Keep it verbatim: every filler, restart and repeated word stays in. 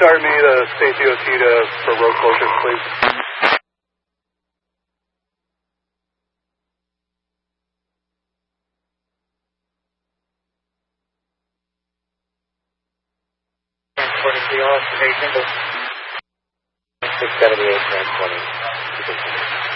Star me to state D O T to, for road closures, please? Transporting to your observation. six seventy-eight, transporting.